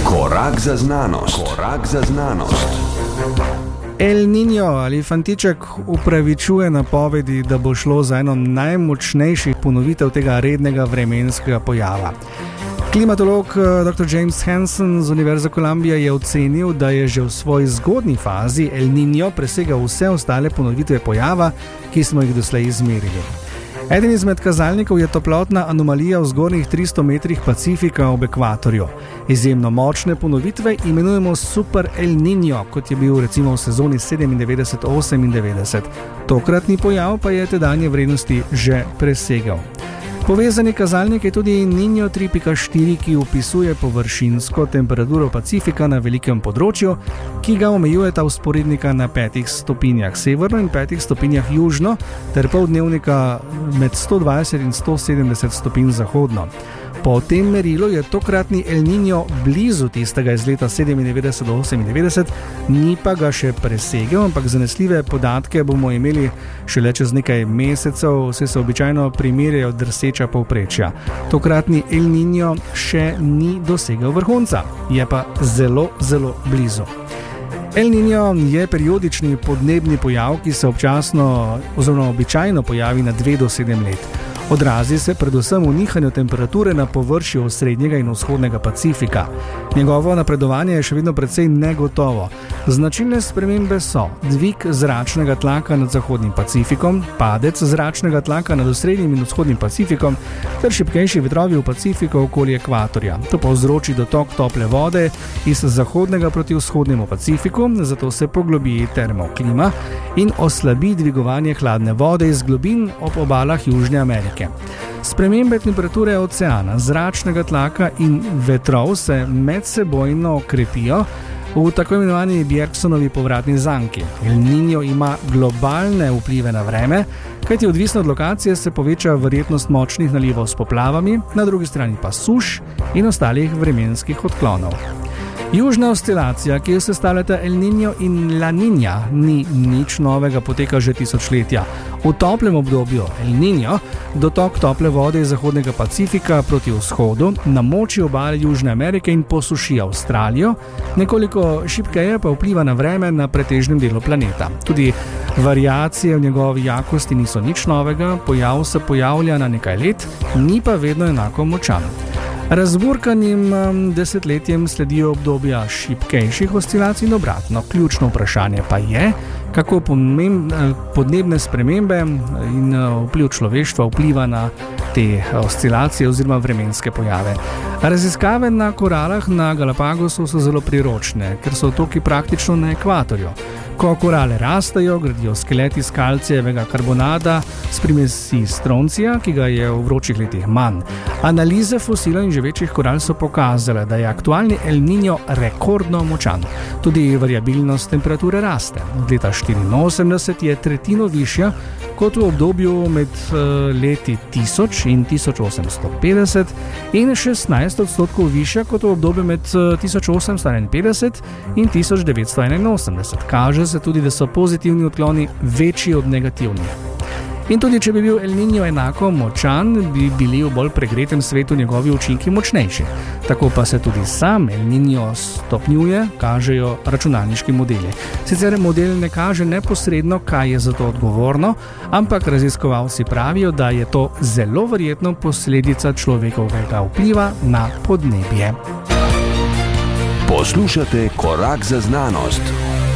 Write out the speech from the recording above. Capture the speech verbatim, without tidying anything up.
Korak za znanost. Korak za znanost. El Niño ali fantiček upravičuje napovedi, da bo šlo za eno najmočnejših ponovitev tega rednega vremenskega pojava. Klimatolog doktor James Hansen z Univerze Columbia je ocenil, da je že v svoji zgodnji fazi El Niño presegal vse ostale ponovitve pojava, ki smo jih doslej izmerili. Eden izmed kazalnikov je toplotna anomalija v zgornjih tristo metrih Pacifika ob ekvatorju. Izjemno močne ponovitve imenujemo Super El Niño, kot je bil recimo v sezoni sedemindevetdeset osemindevetdeset. Tokratni pojav pa je tedanje vrednosti že presegel. Povezani kazalnik je tudi Niño tri pika štiri, ki opisuje površinsko temperaturo Pacifika na velikem področju, ki ga omejujeta vzporednika na petih stopinjah severno in petih stopinjah južno, ter poldnevnika med sto dvajset in sto sedemdeset stopinj zahodno. Po tem merilu je tokratni El Niño blizu tistega iz leta sedemindevetdeset do osemindevetdeset, ni pa ga še presegel, ampak zanesljive podatke bomo imeli šele čez nekaj mesecev, saj se običajno primerjajo drseča povprečja. Tokratni El Niño še ni dosegel vrhunca, je pa zelo, zelo blizu. El Niño je periodični podnebni pojav, ki se občasno oziroma običajno pojavi na dve do sedem let. Odrazi se predvsem v nihanju temperature na površju srednjega in vzhodnega Pacifika. Njegovo napredovanje je še vedno precej negotovo. Značilne spremembe so dvig zračnega tlaka nad zahodnim Pacifikom, padec zračnega tlaka nad osrednjim in vzhodnim Pacifikom ter šibkejši vetrovi v Pacifiku okoli ekvatorja. To povzroči dotok tople vode iz zahodnega proti vzhodnemu Pacifiku, zato se poglobi termoklima in oslabi dvigovanje hladne vode iz globin ob obalah Južne Amerike. Spremembe temperature oceana, zračnega tlaka in vetrov se medsebojno okrepijo v tako imenovani Bjerksonovi povratni zanki. El Niño ima globalne vplive na vreme, kajti odvisno od lokacije se poveča verjetnost močnih nalivov s poplavami, na drugi strani pa suš in ostalih vremenskih odklonov. Južna oscilacija, ki jo sestavljata El Niño in La Niña, ni nič novega, poteka že tisočletja. V toplem obdobju El Niño dotok tople vode iz zahodnega Pacifika proti vzhodu namoči obale Južne Amerike in posuši Avstralijo, nekoliko šibkeje pa vpliva na vreme na pretežnem delu planeta. Tudi variacije v njegovi jakosti niso nič novega, pojav se pojavlja na nekaj let, ni pa vedno enako močan. Razburkanim desetletjem sledijo obdobja šibkejših oscilacij in obratno. Ključno vprašanje pa je, kako podnebne spremembe in vpliv človeštva vpliva na te oscilacije oziroma vremenske pojave. Raziskave na koralah na Galapagosu so zelo priročne, ker so otoki praktično na ekvatorju. Ko korale rastejo, gradijo skelet iz kalcijevega karbonata s primesi stroncija, ki ga je v vročih letih manj. Analize fosilov in živečih koral so pokazale, da je aktualni El Niño rekordno močan. Tudi variabilnost temperature raste. Od leta štiriinosemdeset je tretjino višja kot v obdobju med leti tisoč in tisoč osemsto petdeset in šestnajst odstotkov višja kot v obdobju med tisoč osemsto enainpetdeset in tisoč devetsto enainosemdeset. Kaže se tudi, da so pozitivni odkloni večji od negativnih. In tudi, če bi bil El Niño enako močan, bi bili v bolj pregretem svetu njegovi učinki močnejši. Tako pa se tudi sam El Niño stopnjuje, kažejo računalniški modeli. Sicer model ne kaže neposredno, kaj je za to odgovorno, ampak raziskovalci pravijo, da je to zelo verjetno posledica človekovega vpliva na podnebje. Poslušate Korak za znanost.